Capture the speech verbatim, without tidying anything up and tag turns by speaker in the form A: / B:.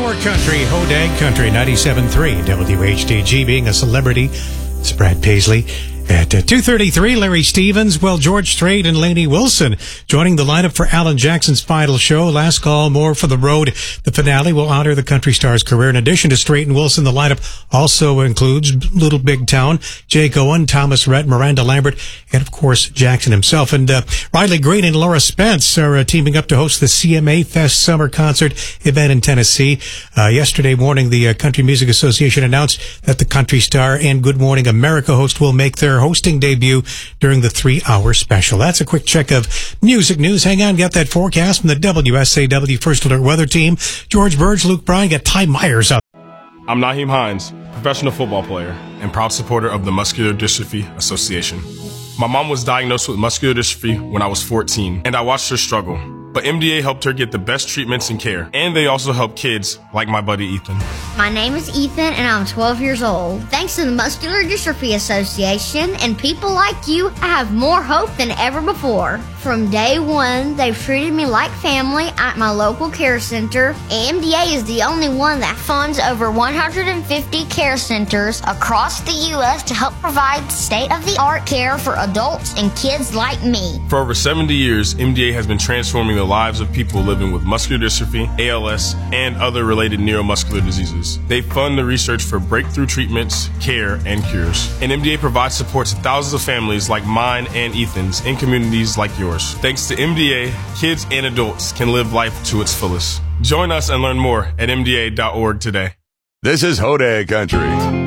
A: your country, Hodag Country, ninety-seven point three W H D G. Being a celebrity, it's Brad Paisley. At uh, two thirty-three, Larry Stevens, well, George Strait and Lainey Wilson joining the lineup for Alan Jackson's final show. Last Call, More for the Road. The finale will honor the country star's career. In addition to Strait and Wilson, the lineup also includes Little Big Town, Jake Owen, Thomas Rhett, Miranda Lambert, and, of course, Jackson himself. And uh, Riley Green and Laura Spence are uh, teaming up to host the C M A Fest Summer Concert event in Tennessee. Uh, yesterday morning, the uh, Country Music Association announced that the country star and Good Morning America host will make their hosting debut during the three-hour special. That's a quick check of music news. Hang on, got that forecast from the W S A W First Alert Weather Team. George Burge, Luke Bryan, got Ty Myers out.
B: I'm Naheem Hines, professional football player and proud supporter of the Muscular Dystrophy Association. My mom was diagnosed with muscular dystrophy when I was fourteen, and I watched her struggle. But M D A helped her get the best treatments and care, and they also help kids like my buddy Ethan.
C: My name is Ethan, and I'm twelve years old. Thanks to the Muscular Dystrophy Association and people like you, I have more hope than ever before. From day one, they've treated me like family at my local care center. M D A is the only one that funds over one hundred fifty care centers across the U S to help provide state-of-the-art care for adults and kids like me.
B: For over seventy years, M D A has been transforming the lives of people living with muscular dystrophy, A L S, and other related neuromuscular diseases. They fund the research for breakthrough treatments, care, and cures. And M D A provides support to thousands of families like mine and Ethan's in communities like yours. Thanks to M D A, kids and adults can live life to its fullest. Join us and learn more at M D A dot org today.
D: This is Hodag Country.